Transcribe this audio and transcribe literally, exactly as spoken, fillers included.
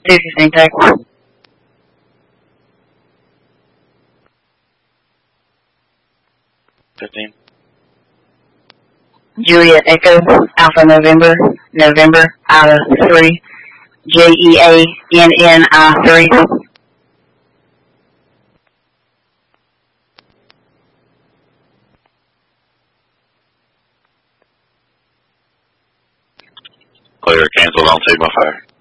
two fifteen, take. fifteen. Juliet Echo, Alpha November, November, Ida three, J E A N N I three. Clear, canceled on Sigma Fire.